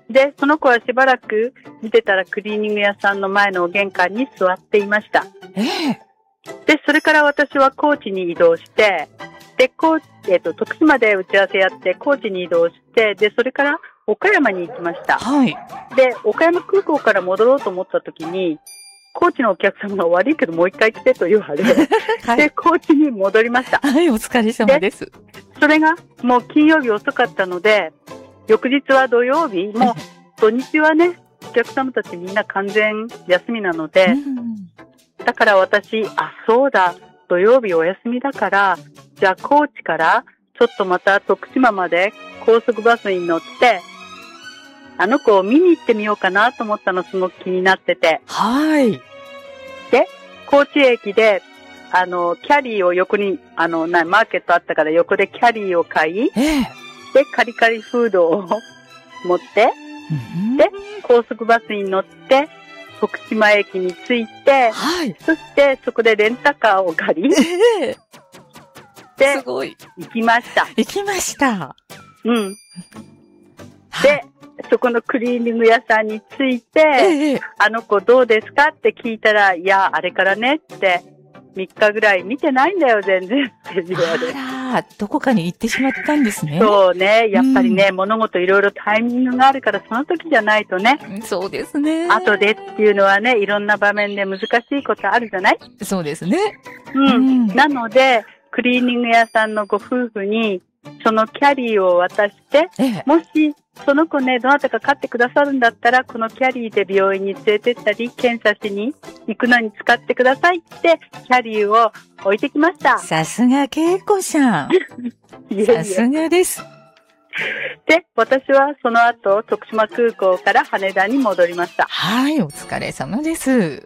で、その子はしばらく見てたらクリーニング屋さんの前の玄関に座っていました。で、それから私は高知に移動して、で、徳島で打ち合わせやって高知に移動して、で、それから岡山に行きました。 はい。 で、岡山空港から戻ろうと思った時に、高知のお客様が悪いけどもう一回来てと言われ、はい、で、高知に戻りました。 はい、お疲れ様です。 それがもう金曜日遅かったので、翌日は土曜日、もう土日はね、お客様たちみんな完全休みなので、だから私、そうだ、土曜日お休みだから、じゃあ高知からちょっとまた徳島まで高速バスに乗って、あの子を見に行ってみようかなと思ったの、すごく気になってて。 はい。 で、高知駅で、キャリーを横に、マーケットあったから横でキャリーを買い、で、カリカリフードを持って、で、高速バスに乗って、徳島駅に着いて、 はい、 そしてそこでレンタカーを借り、で、 すごい。 行きました。 行きました。 うん。で、そこのクリーニング屋さんに着いて、あの子どうですかって聞いたら、いや、あれからねって、3日ぐらい見てないんだよ、全然って言われて。 どこかに行ってしまったんですね。 そうね。やっぱりね、物事いろいろタイミングがあるから、その時じゃないとね。 そうですね。 後でっていうのはね、いろんな場面で難しいことあるじゃない？ そうですね。 なので、クリーニング屋さんのご夫婦に、そのキャリーを渡して、もし、その子ね、どなたか飼ってくださるんだったら、このキャリーで病院に連れてったり、検査しに行くのに使ってくださいって、キャリーを置いてきました。 さすが恵子さん。さすがです。 で、私はその後、徳島空港から羽田に戻りました。 はい、お疲れ様です。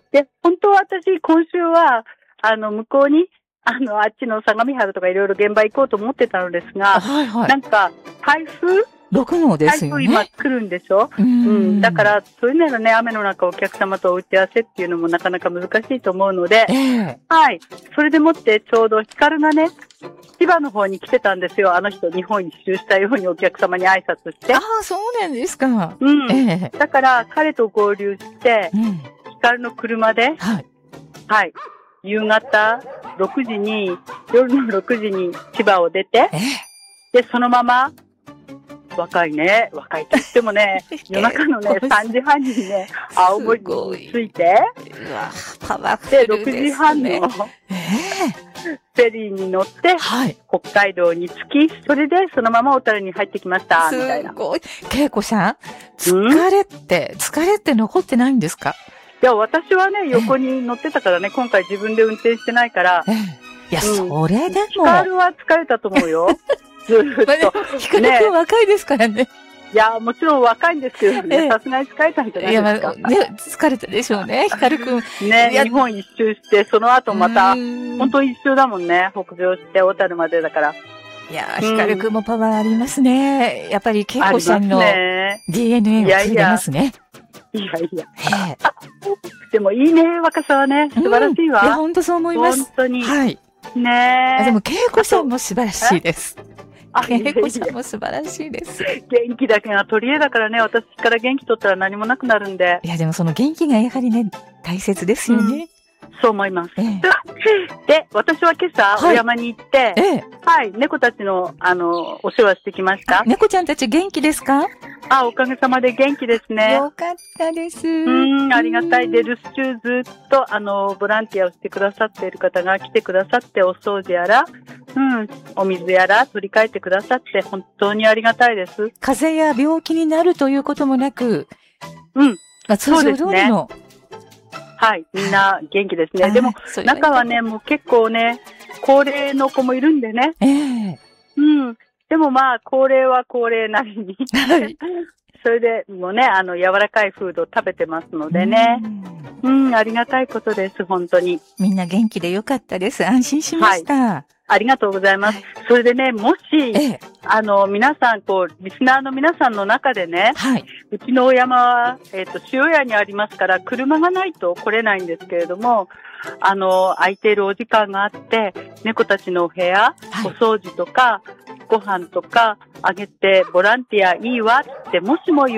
で、本当は私、今週は、向こうに、あっちの相模原とかいろいろ現場行こうと思ってたのですが、なんか、台風 6号ですよね。 台風今来るんでしょ？だから、そういうならね、雨の中お客様とお打ち合わせっていうのもなかなか難しいと思うので、はい。それでもってちょうど光がね、千葉の方に来てたんですよ。あの人日本一周したようにお客様に挨拶して。 そうなんですか。 だから彼と合流して、光の車で、はい。夕方6時に、夜の6時に千葉を出て、で、そのまま、若いと言ってもね、夜中のね、3時半にね、青森に着いて、 パワフルですね。 で、6時半の、フェリーに乗って、北海道に着き、それでそのまま小樽に入ってきました、みたいな。 すごい。恵子さん、疲れって残ってないんですか？ いや、私はね、横に乗ってたからね、今回自分で運転してないから。 いや、それでも。 ヒカルは疲れたと思うよ。ずーっと。 ヒカル君若いですからね。 いや、もちろん若いんですけどね、さすがに疲れたんじゃないですか。 いや、疲れたでしょうね、ヒカル君。 ね、日本一周して、その後また、本当一周だもんね、北上して小樽までだから。 いや、ヒカル君もパワーありますね。やっぱり恵子さんの DNA を継いでますね。 いや。でもいいね、若さはね、素晴らしいわ。 いや、本当そう思います。 本当に。 はい。 ねえ。 でも、恵子さんも素晴らしいです。恵子さんも素晴らしいです。 元気だけが取り柄だからね、私から元気取ったら何もなくなるんで。 いや、でもその元気がやはりね、大切ですよね。 そう思います。で、私は今朝、お山に行って、猫たちの、お世話してきました。 猫ちゃんたち元気ですか？ おかげさまで元気ですね。 よかったです。 ありがたい。で、留守中ずっと、ボランティアをしてくださっている方が来てくださって、お掃除やら、お水やら取り替えてくださって、本当にありがたいです。 風邪や病気になるということもなく、通常通りの。 はい、みんな元気ですね。でも、中はね、もう結構ね、高齢の子もいるんでね。でもまあ、高齢は高齢なりに。それでもうね、柔らかいフードを食べてますのでね。ありがたいことです、本当に。 みんな元気でよかったです。安心しました。 ありがとうございます。それでね、もし、皆さん、リスナーの皆さんの中でね、うちのお山は、塩屋にありますから、車がないと来れないんですけれども、空いているお時間があって、猫たちのお部屋、お掃除とか、ご飯とかあげて、ボランティアいいわって、もしも